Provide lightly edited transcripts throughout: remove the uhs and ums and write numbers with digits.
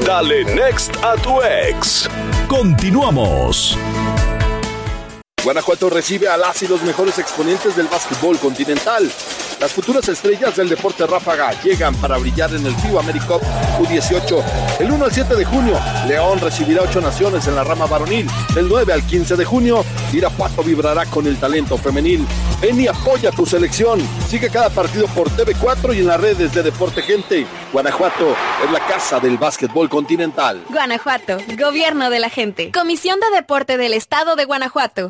Dale Next a tu ex. Continuamos. Guanajuato recibe a las y los mejores exponentes del básquetbol continental. Las futuras estrellas del deporte ráfaga llegan para brillar en el FIBA AmeriCup U18. El 1 al 7 de junio, León recibirá 8 naciones en la rama varonil. Del 9 al 15 de junio, Irapuato vibrará con el talento femenil. Ven y apoya tu selección. Sigue cada partido por TV4 y en las redes de Deporte Gente. Guanajuato es la casa del básquetbol continental. Guanajuato, gobierno de la gente. Comisión de Deporte del Estado de Guanajuato.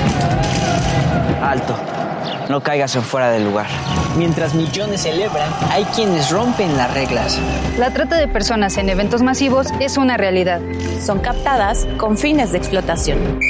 Alto, no caigas en fuera del lugar. Mientras millones celebran, hay quienes rompen las reglas. La trata de personas en eventos masivos es una realidad. Son captadas con fines de explotación.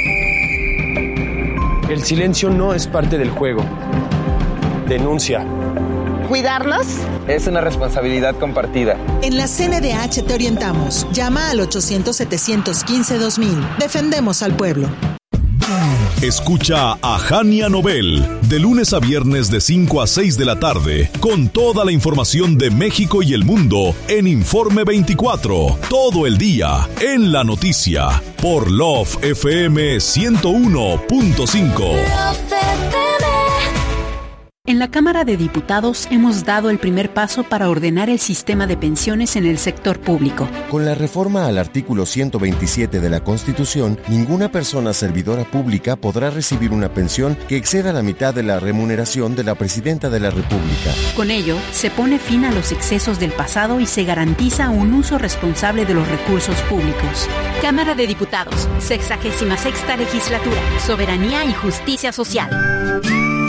El silencio no es parte del juego. Denuncia. ¿Cuidarnos? Es una responsabilidad compartida. En la CNDH te orientamos. Llama al 800-715-2000. Defendemos al pueblo. Escucha a Jania Nobel de lunes a viernes de 5 a 6 de la tarde con toda la información de México y el mundo en Informe 24, todo el día en la noticia por Love FM 101.5. En la Cámara de Diputados hemos dado el primer paso para ordenar el sistema de pensiones en el sector público. Con la reforma al artículo 127 de la Constitución, ninguna persona servidora pública podrá recibir una pensión que exceda la mitad de la remuneración de la Presidenta de la República. Con ello, se pone fin a los excesos del pasado y se garantiza un uso responsable de los recursos públicos. Cámara de Diputados, 66ª Legislatura, Soberanía y Justicia Social.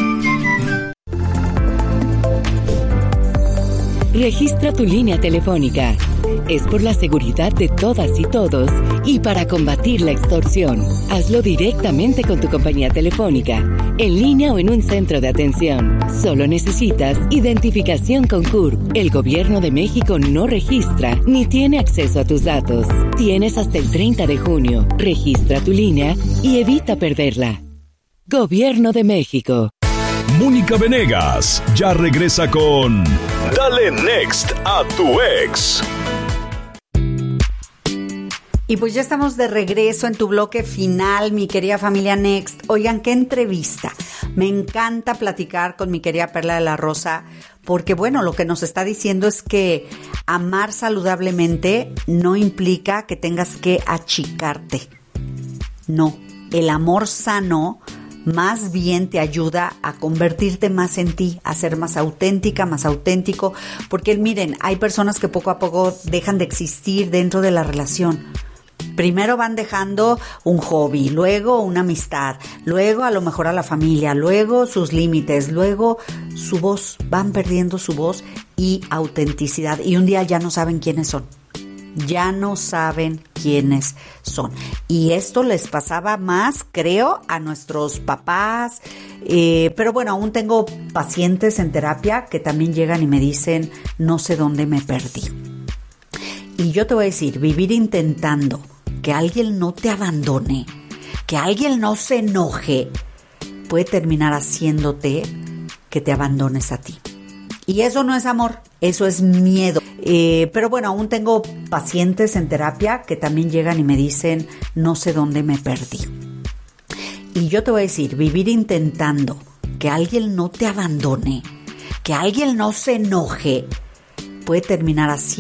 Registra tu línea telefónica. Es por la seguridad de todas y todos y para combatir la extorsión. Hazlo directamente con tu compañía telefónica, en línea o en un centro de atención. Solo necesitas identificación con CURP. El Gobierno de México no registra ni tiene acceso a tus datos. Tienes hasta el 30 de junio. Registra tu línea y evita perderla. Gobierno de México. Mónica Venegas ya regresa con Dale Next a tu ex. Y pues ya estamos de regreso en tu bloque final, mi querida familia Next. Oigan, qué entrevista. Me encanta platicar con mi querida Perla de la Rosa, porque bueno, lo que nos está diciendo es que amar saludablemente no implica que tengas que achicarte. No, el amor sano más bien te ayuda a convertirte más en ti, a ser más auténtica, más auténtico, porque miren, hay personas que poco a poco dejan de existir dentro de la relación. Primero van dejando un hobby, luego una amistad, luego a lo mejor a la familia, luego sus límites, luego su voz, van perdiendo su voz y autenticidad, y un día ya no saben quiénes son. Ya no saben quiénes son. Y esto les pasaba más, creo, a nuestros papás. Pero bueno, aún tengo pacientes en terapia que también llegan y me dicen, no sé dónde me perdí. Y yo te voy a decir, vivir intentando que alguien no te abandone, que alguien no se enoje, puede terminar haciéndote que te abandones a ti. Y eso no es amor, eso es miedo. Pero bueno, aún tengo pacientes en terapia que también llegan y me dicen, no sé dónde me perdí. Y yo te voy a decir, vivir intentando que alguien no te abandone, que alguien no se enoje, puede terminar haciendo